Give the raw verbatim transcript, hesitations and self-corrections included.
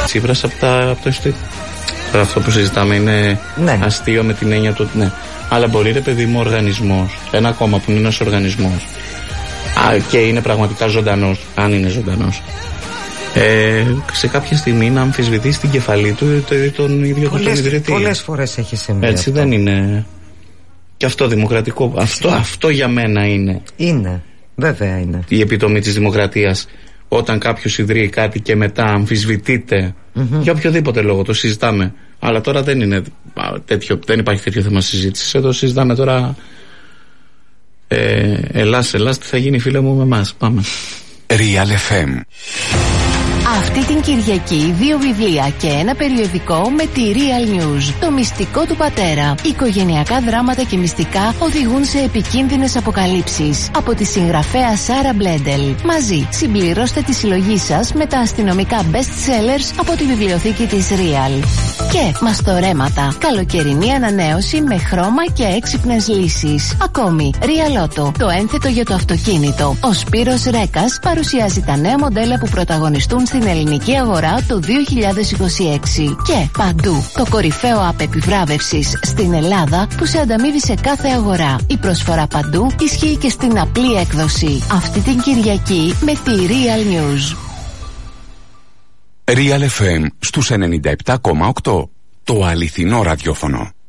Τσίπρας από, τα, από το ιστορικό. Αυτό που συζητάμε είναι ναι. αστείο με την έννοια του ότι ναι. Αλλά μπορεί, ρε παιδί μου, ο οργανισμός, ένα κόμμα που είναι ένας οργανισμός α, και είναι πραγματικά ζωντανός, αν είναι ζωντανός, ε, σε κάποια στιγμή να αμφισβητήσει την κεφαλή του τον ίδιο του τον ιδρυτή. Πολλές φορές έχει συμβεί. Έτσι αυτό. Δεν είναι. Και αυτό δημοκρατικό. Αυτό, αυτό για μένα είναι. Είναι. Βέβαια είναι. Η επιτομή της δημοκρατίας. Όταν κάποιος ιδρύει κάτι και μετά αμφισβητείται mm-hmm. για οποιοδήποτε λόγο, το συζητάμε. Αλλά τώρα δεν είναι τέτοιο, δεν υπάρχει τέτοιο θέμα συζήτησης. Εδώ συζητάμε τώρα. Ε, Ελλάς, Ελλάς, τι θα γίνει, φίλε μου, με εμάς. Πάμε. Real εφ εμ. Αυτή την Κυριακή δύο βιβλία και ένα περιοδικό με τη Real News. Το μυστικό του πατέρα. Οικογενειακά δράματα και μυστικά οδηγούν σε επικίνδυνες αποκαλύψεις. Από τη συγγραφέα Σάρα Μπλέντελ. Μαζί συμπληρώστε τη συλλογή σας με τα αστυνομικά best sellers από τη βιβλιοθήκη της Real. Και μαστορέματα. Καλοκαιρινή ανανέωση με χρώμα και έξυπνες λύσεις. Ακόμη, Real Auto. Το ένθετο για το αυτοκίνητο. Ο Σπύρος Ρέκας παρουσιάζει τα νέα μοντέλα που πρωταγωνιστούν στην ελληνική αγορά το δύο χιλιάδες είκοσι έξι. Και παντού το κορυφαίο app επιβράβευσης στην Ελλάδα που σε ανταμείβει σε κάθε αγορά. Η προσφορά παντού ισχύει και στην απλή έκδοση. Αυτή την Κυριακή με τη Real News. Real εφ εμ στους ενενήντα επτά κόμμα οκτώ. Το αληθινό ραδιόφωνο.